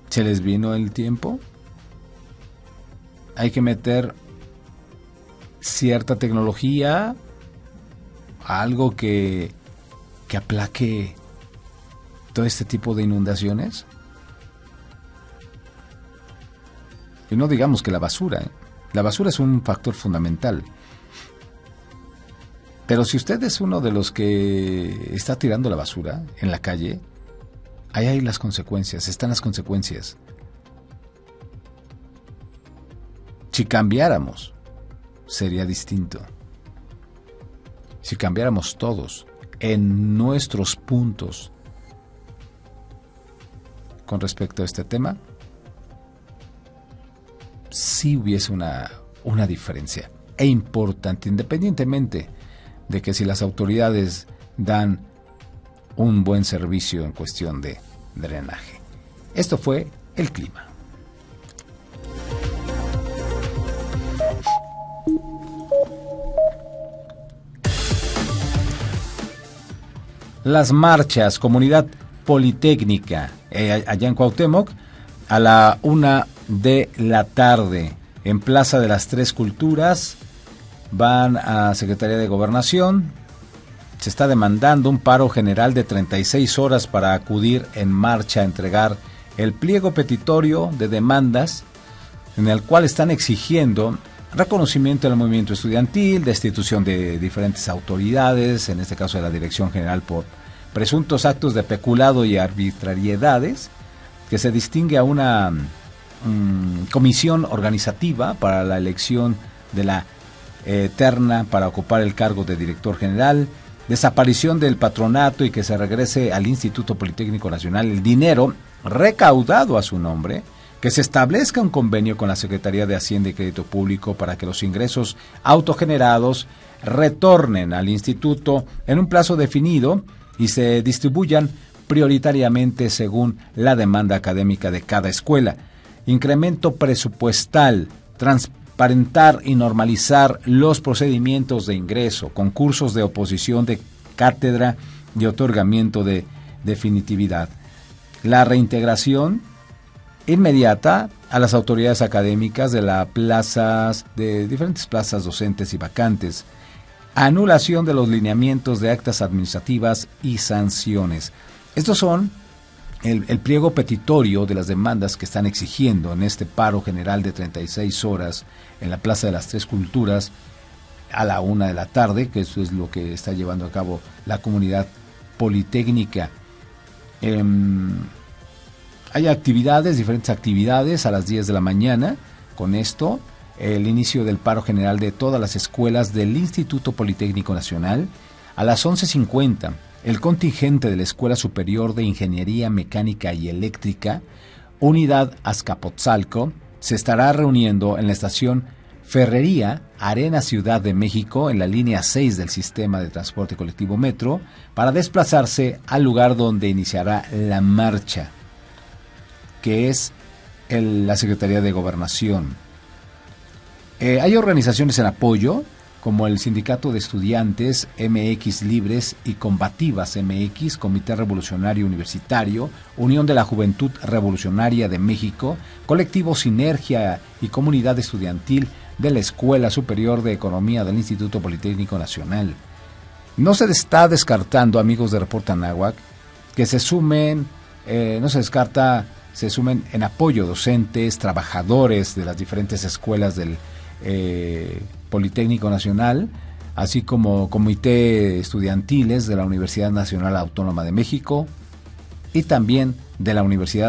¿Se les vino el tiempo? Hay que meter cierta tecnología, algo que aplaque todo este tipo de inundaciones. Y no digamos que la basura, ¿eh? La basura es un factor fundamental. Pero si usted es uno de los que está tirando la basura en la calle, ahí hay las consecuencias, están las consecuencias. Si cambiáramos, sería distinto. Si cambiáramos todos en nuestros puntos con respecto a este tema, sí hubiese una diferencia, e importante, independientemente de que si las autoridades dan un buen servicio en cuestión de drenaje. Esto fue el clima. Las marchas, comunidad politécnica, allá en Cuauhtémoc, a la 1 de la tarde, en Plaza de las Tres Culturas, van a Secretaría de Gobernación. Se está demandando un paro general de 36 horas para acudir en marcha a entregar el pliego petitorio de demandas, en el cual están exigiendo reconocimiento del movimiento estudiantil, destitución de diferentes autoridades, en este caso de la Dirección General por presuntos actos de peculado y arbitrariedades, que se distingue a una comisión organizativa para la elección de la terna para ocupar el cargo de director general, desaparición del patronato y que se regrese al Instituto Politécnico Nacional el dinero recaudado a su nombre, que se establezca un convenio con la Secretaría de Hacienda y Crédito Público para que los ingresos autogenerados retornen al instituto en un plazo definido y se distribuyan prioritariamente según la demanda académica de cada escuela. Incremento presupuestal, transparentar y normalizar los procedimientos de ingreso, concursos de oposición de cátedra y otorgamiento de definitividad. La reintegración inmediata a las autoridades académicas de diferentes plazas docentes y vacantes. Anulación de los lineamientos de actas administrativas y sanciones. Estos son el pliego petitorio de las demandas que están exigiendo en este paro general de 36 horas en la Plaza de las Tres Culturas a la 1 de la tarde, que eso es lo que está llevando a cabo la comunidad politécnica. Hay diferentes actividades a las 10 de la mañana. Con esto, el inicio del paro general de todas las escuelas del Instituto Politécnico Nacional. A las 11:50, el contingente de la Escuela Superior de Ingeniería Mecánica y Eléctrica, Unidad Azcapotzalco, se estará reuniendo en la estación Ferrería Arena Ciudad de México, en la línea 6 del sistema de transporte colectivo Metro, para desplazarse al lugar donde iniciará la marcha, que es la Secretaría de Gobernación. Hay organizaciones en apoyo, como el Sindicato de Estudiantes MX Libres y Combativas MX, Comité Revolucionario Universitario, Unión de la Juventud Revolucionaria de México, Colectivo Sinergia y Comunidad Estudiantil de la Escuela Superior de Economía del Instituto Politécnico Nacional. No se está descartando, amigos de Reporta Anáhuac, que se sumen, se sumen en apoyo docentes, trabajadores de las diferentes escuelas del Politécnico Nacional, así como comité estudiantiles de la Universidad Nacional Autónoma de México y también de la Universidad